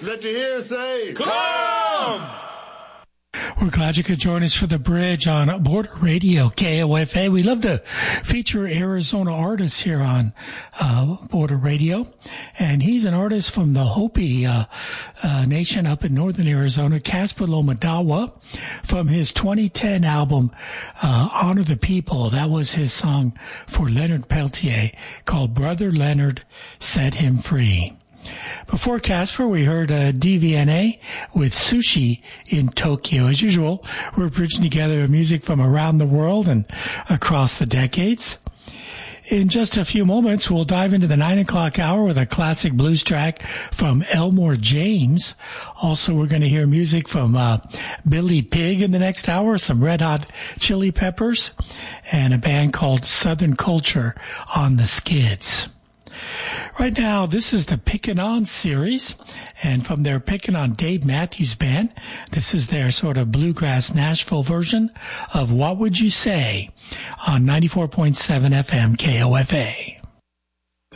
Let your hear say, come! We're glad you could join us for The Bridge on Border Radio, KOFA. We love to feature Arizona artists here on Border Radio. And he's an artist from the Hopi Nation up in northern Arizona, Casper Lomadawa, from his 2010 album, Honor the People. That was his song for Leonard Peltier called Brother Leonard Set Him Free. Before Casper, we heard DVNA with Sushi in Tokyo. As usual, we're bridging together music from around the world and across the decades. In just a few moments, we'll dive into the 9 o'clock hour with a classic blues track from Elmore James. Also, we're going to hear music from Billy Pig in the next hour, some Red Hot Chili Peppers, and a band called Southern Culture on the Skids. Right now, this is the Pickin' On series, and from their Pickin' On Dave Matthews Band, this is their sort of bluegrass Nashville version of What Would You Say on 94.7 FM KOFA.